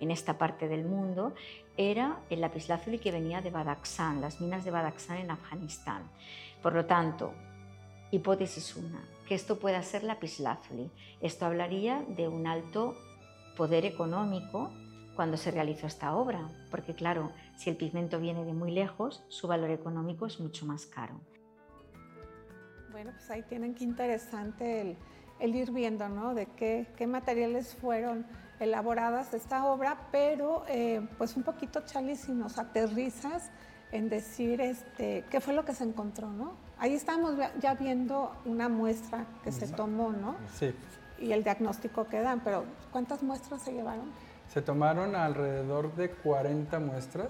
en esta parte del mundo era el lapislázuli que venía de Badakhshan, las minas de Badakhshan en Afganistán. Por lo tanto, hipótesis 1, que esto pueda ser lapislázuli. Esto hablaría de un alto poder económico cuando se realizó esta obra, porque claro, si el pigmento viene de muy lejos, su valor económico es mucho más caro. Bueno, pues ahí tienen que interesante el ir viendo, ¿no? De qué materiales fueron elaboradas esta obra, pero pues un poquito, Charly, si nos aterrizas en decir qué fue lo que se encontró, ¿no? Ahí estamos ya viendo una muestra que se tomó, ¿no? Sí. Y el diagnóstico que dan, pero ¿cuántas muestras se llevaron? Se tomaron alrededor de 40 muestras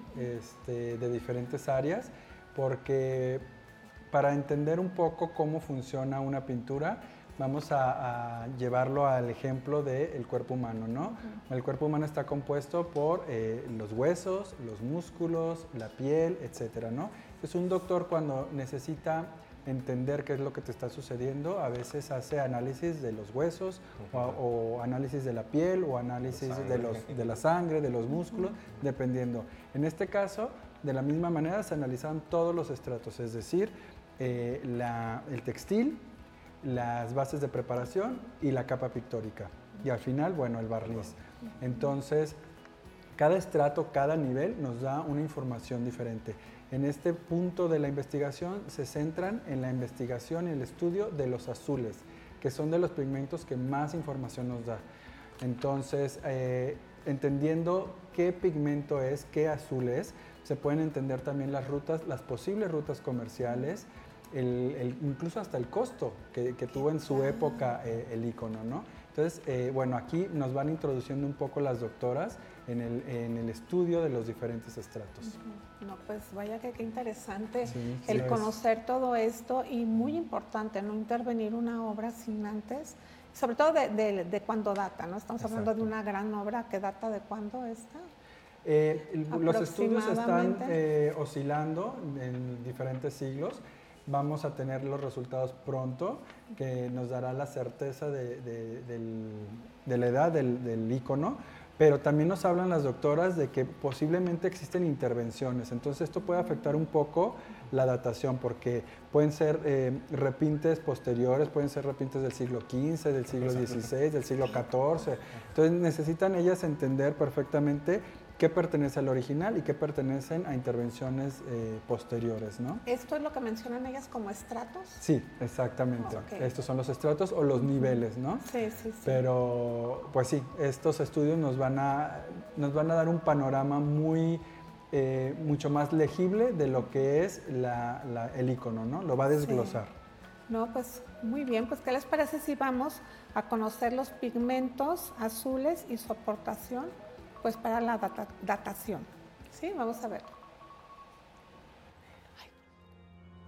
de diferentes áreas, porque para entender un poco cómo funciona una pintura, vamos a llevarlo al ejemplo del cuerpo humano, ¿no? El cuerpo humano está compuesto por los huesos, los músculos, la piel, etcétera, ¿no? Entonces un doctor, cuando necesita entender qué es lo que te está sucediendo, a veces hace análisis de los huesos o análisis de la piel o análisis de la sangre, de los músculos, dependiendo. En este caso, de la misma manera, se analizaban todos los estratos, es decir, el textil, las bases de preparación y la capa pictórica. Y al final, bueno, el barniz. Entonces, cada estrato, cada nivel nos da una información diferente. En este punto de la investigación se centran en la investigación y el estudio de los azules, que son de los pigmentos que más información nos da. Entonces, entendiendo qué pigmento es, qué azul es, se pueden entender también las rutas, las posibles rutas comerciales, incluso hasta el costo que tuvo en su época el icono, ¿no? Entonces, bueno, aquí nos van introduciendo un poco las doctoras en el estudio de los diferentes estratos. No, pues vaya que qué interesante sí, conocer todo esto, y muy importante no intervenir una obra sin antes, sobre todo de cuándo data, ¿no? Estamos hablando de una gran obra que data de cuándo está. Los estudios están oscilando en diferentes siglos. Vamos a tener los resultados pronto, que nos dará la certeza de la edad del icono, pero también nos hablan las doctoras de que posiblemente existen intervenciones. Entonces esto puede afectar un poco la datación, porque pueden ser repintes posteriores, pueden ser repintes del siglo XV, del siglo XVI, del siglo XIV. Entonces necesitan ellas entender perfectamente qué pertenece al original y qué pertenecen a intervenciones posteriores, ¿no? ¿Esto es lo que mencionan ellas como estratos? Sí, exactamente. Estos son los estratos o los niveles, ¿no? Sí. Pero, pues sí, estos estudios nos van a dar un panorama mucho más legible de lo que es el icono, ¿no? Lo va a desglosar. Sí. No, pues muy bien. Pues, ¿qué les parece si vamos a conocer los pigmentos azules y su aportación, pues, para la datación? Sí, vamos a ver.